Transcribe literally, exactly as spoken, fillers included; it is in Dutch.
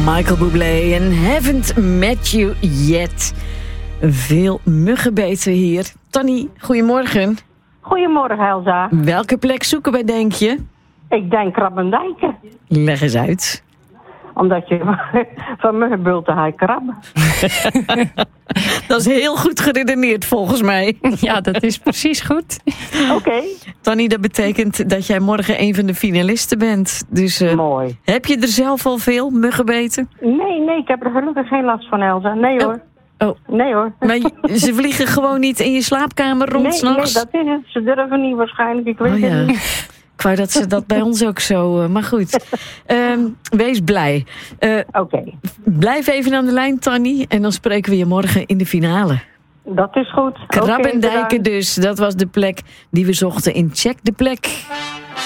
Michael Bublé en Haven't Met You Yet. Veel muggenbeten hier. Tanny, goedemorgen. Goedemorgen, Elsa. Welke plek zoeken wij, denk je? Ik denk Krabbendijken. Leg eens uit. Omdat je van muggenbulten haalt krabben. Dat is heel goed geredeneerd, volgens mij. Ja, dat is precies goed. Oké. Okay. Tanny, dat betekent dat jij morgen een van de finalisten bent. Dus, uh, mooi. Heb je er zelf al veel muggenbeten? Nee, nee, ik heb er gelukkig geen last van, Elsa. Nee hoor. Oh. Oh. Nee hoor. Maar ze vliegen gewoon niet in je slaapkamer rond nee, 'nachts? Nee, dat is het. Ze durven niet waarschijnlijk. Ik weet oh, ja. het niet. Ik wou dat ze dat bij ons ook zo... Uh, maar goed, um, wees blij. Uh, Oké. Okay. Blijf even aan de lijn, Tanny. En dan spreken we je morgen in de finale. Dat is goed. Krabbendijken okay, dus. Dat was de plek die we zochten in Check de Plek.